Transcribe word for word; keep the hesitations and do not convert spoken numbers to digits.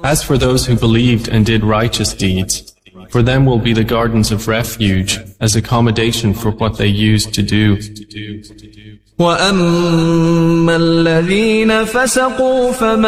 As for those who believed and did righteous deeds, for them will be the gardens of refuge as accommodation for what they used to do. وَأَمَّا الَّذِينَ فَسَقُوا فَمَا